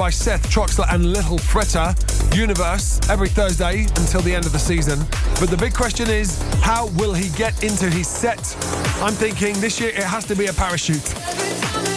by Seth Troxler and Little Fritter. Universe, every Thursday until the end of the season. But the big question is, how will he get into his set? I'm thinking this year it has to be a parachute.